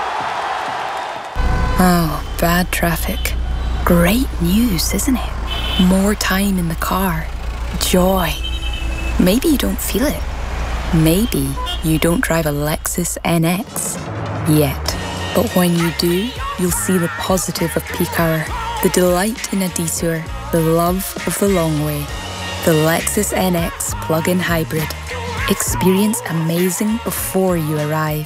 Oh, bad traffic. Great news, isn't it? More time in the car. Joy. Maybe you don't feel it. Maybe you don't drive a Lexus N X yet. But when you do, you'll see the positive of peak hour, the delight in a detour, the love of the long way. The Lexus N X plug-in hybrid. Experience amazing before you arrive.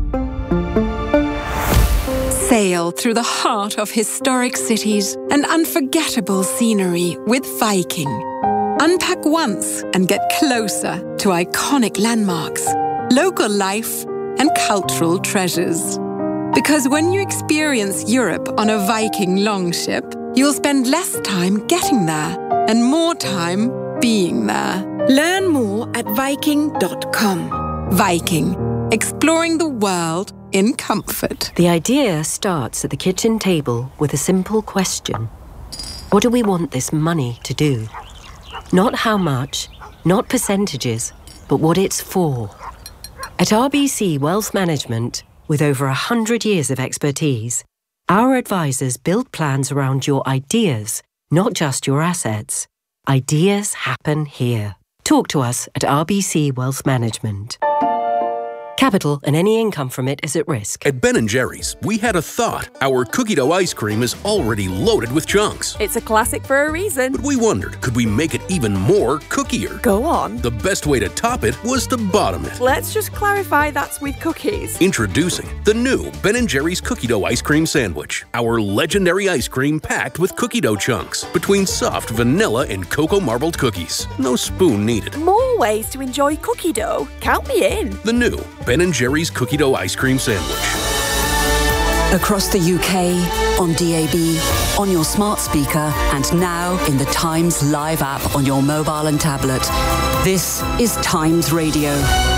Sail through the heart of historic cities and unforgettable scenery with Viking. Unpack once and get closer to iconic landmarks, local life, and cultural treasures. Because when you experience Europe on a Viking longship, you'll spend less time getting there and more time being there. Learn more at Viking dot com. Viking, exploring the world in comfort. The idea starts at the kitchen table with a simple question. What do we want this money to do? Not how much, not percentages, but what it's for. At R B C Wealth Management, with over a hundred years of expertise, our advisors build plans around your ideas, not just your assets. Ideas happen here. Talk to us at R B C Wealth Management. Capital and any income from it is at risk. At Ben and Jerry's, we had a thought. Our cookie dough ice cream is already loaded with chunks. It's a classic for a reason. But we wondered, could we make it even more cookier? Go on. The best way to top it was to bottom it. Let's just clarify that's with cookies. Introducing the new Ben and Jerry's cookie dough ice cream sandwich. Our legendary ice cream packed with cookie dough chunks between soft vanilla and cocoa marbled cookies. No spoon needed. More ways to enjoy cookie dough. Count me in. The new Ben and Jerry's cookie dough ice cream sandwich. Across the U K, on D A B, on your smart speaker, and now in the Times Live app on your mobile and tablet. This is Times Radio.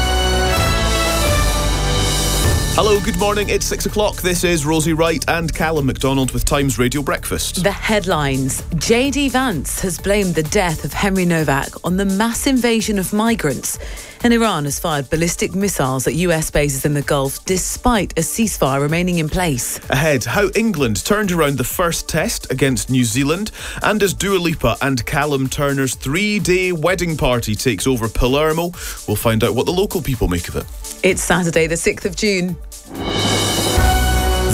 Hello, good morning. It's six o'clock. This is Rosie Wright and Callum McDonald with Times Radio Breakfast. The headlines. J D Vance has blamed the death of Henry Novak on the mass invasion of migrants. And Iran has fired ballistic missiles at U S bases in the Gulf despite a ceasefire remaining in place. Ahead, how England turned around the first test against New Zealand, and as Dua Lipa and Callum Turner's three-day wedding party takes over Palermo, we'll find out what the local people make of it. It's Saturday the sixth of June.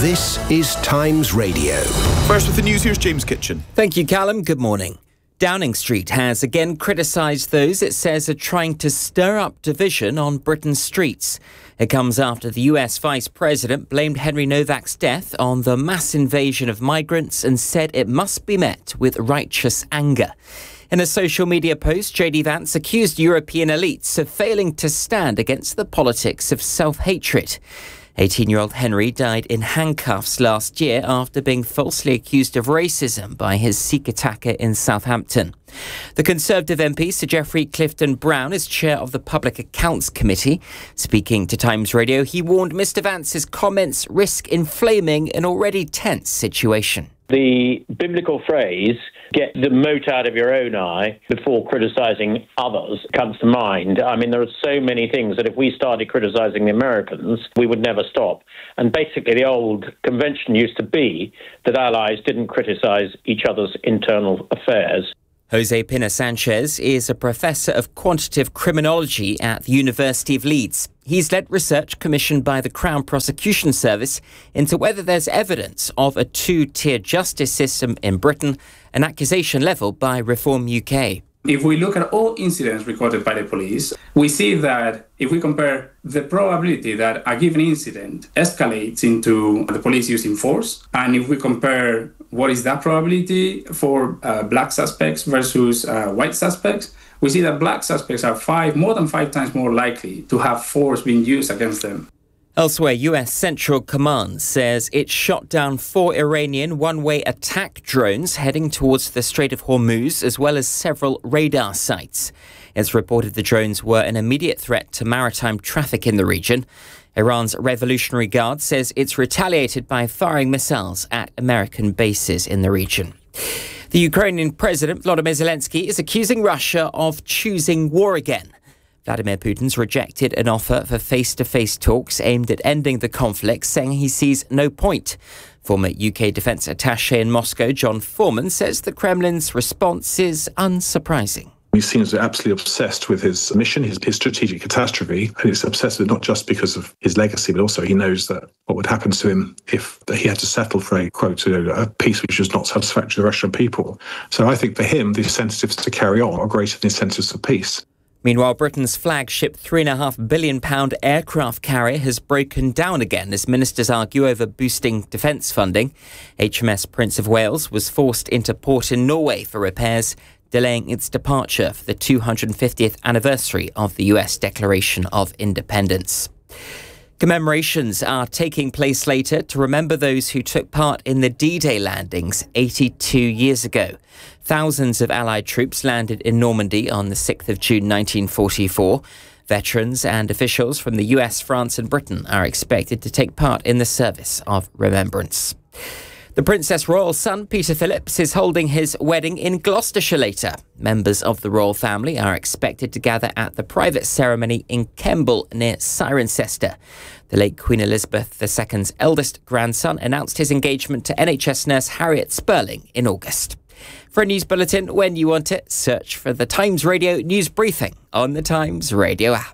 This is Times Radio. First with the news, here's James Kitchen. Thank you, Callum. Good morning. Downing Street has again criticised those it says are trying to stir up division on Britain's streets. It comes after the U S Vice President blamed Henry Novak's death on the mass invasion of migrants and said it must be met with righteous anger. In a social media post, J D Vance accused European elites of failing to stand against the politics of self-hatred. eighteen-year-old Henry died in handcuffs last year after being falsely accused of racism by his Sikh attacker in Southampton. The Conservative M P, Sir Geoffrey Clifton Brown, is chair of the Public Accounts Committee. Speaking to Times Radio, he warned Mister Vance's comments risk inflaming an already tense situation. The biblical phrase, get the mote out of your own eye before criticising others, comes to mind. I mean, there are so many things that if we started criticising the Americans, we would never stop. And basically, the old convention used to be that allies didn't criticise each other's internal affairs. Jose Pina Sanchez is a professor of quantitative criminology at the University of Leeds. He's led research commissioned by the Crown Prosecution Service into whether there's evidence of a two-tier justice system in Britain, an accusation levelled by Reform U K. If we look at all incidents recorded by the police, we see that if we compare the probability that a given incident escalates into the police using force, and if we compare what is that probability for uh, black suspects versus uh, white suspects, we see that black suspects are five, more than five times more likely to have force being used against them. Elsewhere, U S Central Command says it shot down four Iranian one-way attack drones heading towards the Strait of Hormuz, as well as several radar sites. It's reported the drones were an immediate threat to maritime traffic in the region. Iran's Revolutionary Guard says it's retaliated by firing missiles at American bases in the region. The Ukrainian President Volodymyr Zelensky is accusing Russia of choosing war again. Vladimir Putin's rejected an offer for face-to-face talks aimed at ending the conflict, saying he sees no point. Former U K defence attaché in Moscow, John Foreman, says the Kremlin's response is unsurprising. He seems absolutely obsessed with his mission, his, his strategic catastrophe, and he's obsessed with it not just because of his legacy, but also he knows that what would happen to him if he had to settle for a, quote, a peace which was not satisfactory to the Russian people. So I think for him, the incentives to carry on are greater than the incentives for peace. Meanwhile, Britain's flagship three point five billion pounds aircraft carrier has broken down again as ministers argue over boosting defence funding. H M S Prince of Wales was forced into port in Norway for repairs, delaying its departure for the two hundred fiftieth anniversary of the U S Declaration of Independence. Commemorations are taking place later to remember those who took part in the D-Day landings eighty-two years ago. Thousands of Allied troops landed in Normandy on the sixth of June nineteen forty-four. Veterans and officials from the U S, France and Britain are expected to take part in the service of remembrance. The Princess Royal's son, Peter Phillips, is holding his wedding in Gloucestershire later. Members of the royal family are expected to gather at the private ceremony in Kemble near Cirencester. The late Queen Elizabeth the Second's eldest grandson announced his engagement to N H S nurse Harriet Spurling in August. For a news bulletin, when you want it, search for the Times Radio News Briefing on the Times Radio app.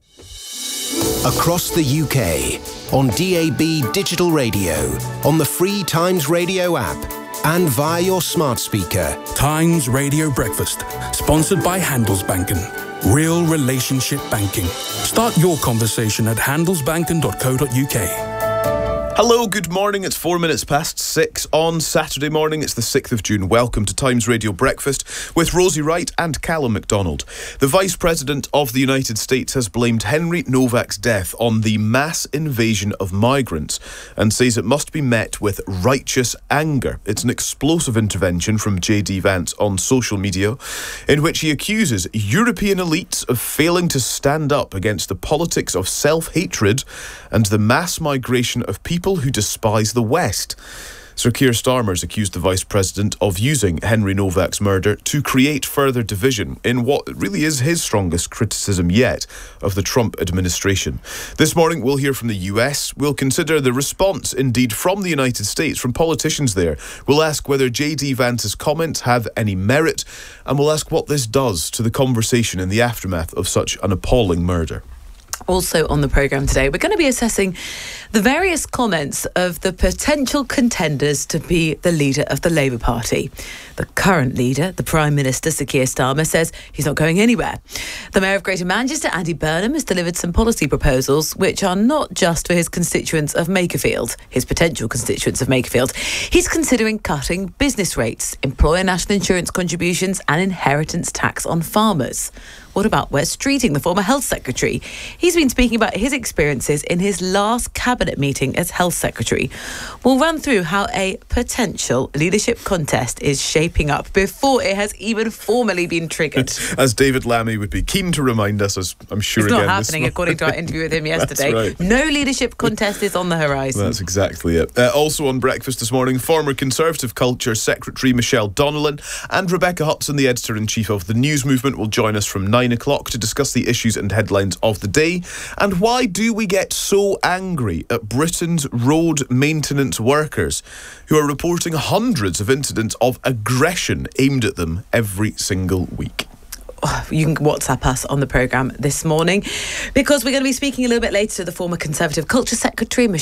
Across the U K, on D A B digital radio, on the free Times Radio app, and via your smart speaker. Times Radio Breakfast, sponsored by Handelsbanken. Real relationship banking. Start your conversation at handelsbanken dot co dot uk. Hello, good morning. It's four minutes past six on Saturday morning. It's the sixth of June. Welcome to Times Radio Breakfast with Rosie Wright and Callum MacDonald. The Vice President of the United States has blamed Henry Novak's death on the mass invasion of migrants and says it must be met with righteous anger. It's an explosive intervention from J D Vance on social media in which he accuses European elites of failing to stand up against the politics of self-hatred and the mass migration of people who despise the West. Sir Keir Starmer's accused the Vice President of using Henry Novak's murder to create further division in what really is his strongest criticism yet of the Trump administration. This morning we'll hear from the U S. We'll consider the response, indeed, from the United States, from politicians there. We'll ask whether J D Vance's comments have any merit, and we'll ask what this does to the conversation in the aftermath of such an appalling murder. Also on the programme today, we're going to be assessing the various comments of the potential contenders to be the leader of the Labour Party. The current leader, the Prime Minister, Sir Keir Starmer, says he's not going anywhere. The Mayor of Greater Manchester, Andy Burnham, has delivered some policy proposals which are not just for his constituents of Makerfield, his potential constituents of Makerfield. He's considering cutting business rates, employer national insurance contributions and inheritance tax on farmers. What about Wes Streeting, the former Health Secretary? He's been speaking about his experiences in his last Cabinet meeting as Health Secretary. We'll run through how a potential leadership contest is shaping up before it has even formally been triggered. As David Lammy would be keen to remind us, as I'm sure it's again... not happening, according to our interview with him yesterday. That's right. No leadership contest is on the horizon. That's exactly it. Uh, also on Breakfast this morning, former Conservative Culture Secretary Michelle Donnellan and Rebecca Hudson, the Editor-in-Chief of The News Movement, will join us from nine o'clock to discuss the issues and headlines of the day. And why do we get so angry at Britain's road maintenance workers who are reporting hundreds of incidents of aggression aimed at them every single week? You can WhatsApp us on the programme this morning, because we're going to be speaking a little bit later to the former Conservative Culture Secretary,